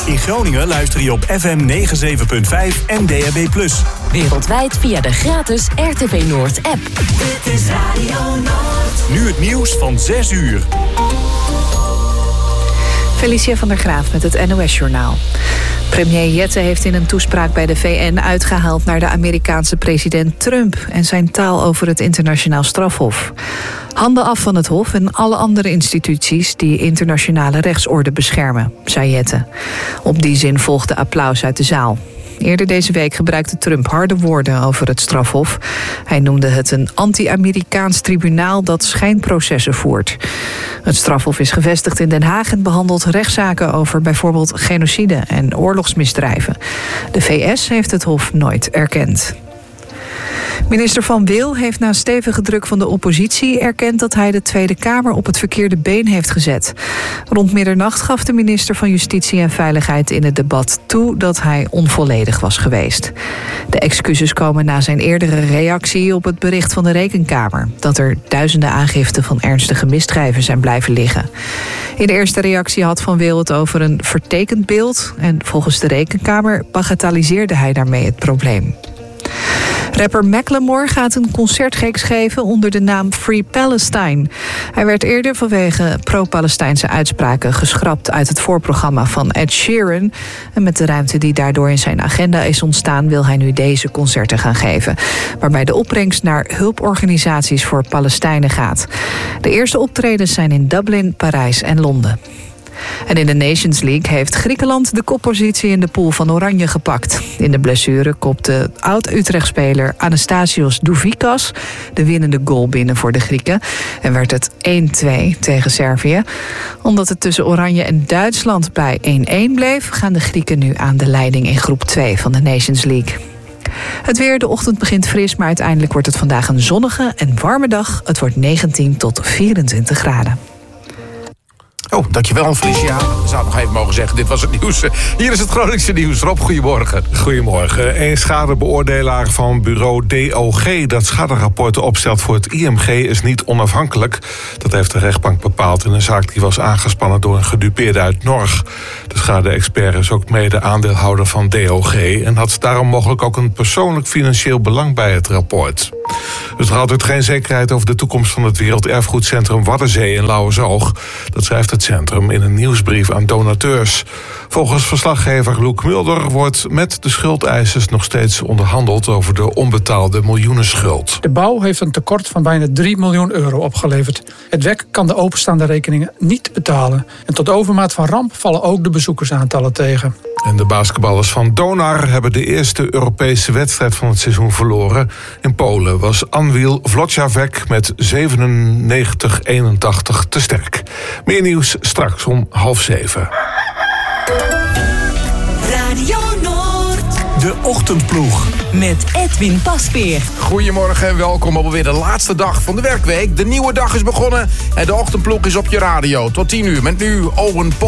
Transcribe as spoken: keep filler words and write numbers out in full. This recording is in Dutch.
In Groningen luister je op F M negenenzeventig punt vijf en D A B plus. Wereldwijd via de gratis R T V Noord app. Dit is Radio Noord. Nu het nieuws van zes uur. Felicia van der Graaf met het N O S-journaal. Premier Jette heeft in een toespraak bij de V N uitgehaald naar de Amerikaanse president Trump en zijn taal over het internationaal strafhof. Handen af van het hof en alle andere instituties die internationale rechtsorde beschermen, zei Jette. Op die zin volgde applaus uit de zaal. Eerder deze week gebruikte Trump harde woorden over het strafhof. Hij noemde het een anti-Amerikaans tribunaal dat schijnprocessen voert. Het strafhof is gevestigd in Den Haag en behandelt rechtszaken over bijvoorbeeld genocide en oorlogsmisdrijven. De V S heeft het hof nooit erkend. Minister Van Wil heeft na stevige druk van de oppositie erkend dat hij de Tweede Kamer op het verkeerde been heeft gezet. Rond middernacht gaf de minister van Justitie en Veiligheid in het debat toe dat hij onvolledig was geweest. De excuses komen na zijn eerdere reactie op het bericht van de Rekenkamer dat er duizenden aangiften van ernstige misdrijven zijn blijven liggen. In de eerste reactie had Van Wil het over een vertekend beeld en volgens de Rekenkamer bagatelliseerde hij daarmee het probleem. Rapper Macklemore gaat een concertreeks geven onder de naam Free Palestine. Hij werd eerder vanwege pro-Palestijnse uitspraken geschrapt uit het voorprogramma van Ed Sheeran. En met de ruimte die daardoor in zijn agenda is ontstaan wil hij nu deze concerten gaan geven. Waarbij de opbrengst naar hulporganisaties voor Palestijnen gaat. De eerste optredens zijn in Dublin, Parijs en Londen. En in de Nations League heeft Griekenland de koppositie in de pool van Oranje gepakt. In de blessure kopte oud-Utrecht-speler Anastasios Douvikas de winnende goal binnen voor de Grieken. En werd het één twee tegen Servië. Omdat het tussen Oranje en Duitsland bij één-één bleef, gaan de Grieken nu aan de leiding in groep twee van de Nations League. Het weer, de ochtend begint fris, maar uiteindelijk wordt het vandaag een zonnige en warme dag. Het wordt negentien tot vierentwintig graden. Oh, dankjewel Felicia. Ik zou nog even mogen zeggen, dit was het nieuws. Hier is het Groningse nieuws. Rob, goedemorgen. Goedemorgen. Een schadebeoordelaar van bureau D O G... dat schaderapporten opstelt voor het I M G is niet onafhankelijk. Dat heeft de rechtbank bepaald in een zaak die was aangespannen door een gedupeerde uit Norg. De schade-expert is ook mede aandeelhouder van D O G... en had daarom mogelijk ook een persoonlijk financieel belang bij het rapport. Dus er had geen zekerheid over de toekomst van het Werelderfgoedcentrum Waddenzee in Lauwersoog. Dat schrijft het centrum in een nieuwsbrief aan donateurs. Volgens verslaggever Loek Mulder wordt met de schuldeisers nog steeds onderhandeld over de onbetaalde miljoenenschuld. De bouw heeft een tekort van bijna drie miljoen euro opgeleverd. Het W E C kan de openstaande rekeningen niet betalen. En tot overmaat van ramp vallen ook de bezoekersaantallen tegen. En de basketballers van Donar hebben de eerste Europese wedstrijd van het seizoen verloren. In Polen was Anwil Włocławek met zevenennegentig eenentachtig te sterk. Meer nieuws straks om half zeven. Radio Noord. De Ochtendploeg. Met Edwin Paspeer. Goedemorgen en welkom op alweer de laatste dag van de werkweek. De nieuwe dag is begonnen en de Ochtendploeg is op je radio. Tot tien uur met nu Owen Pol.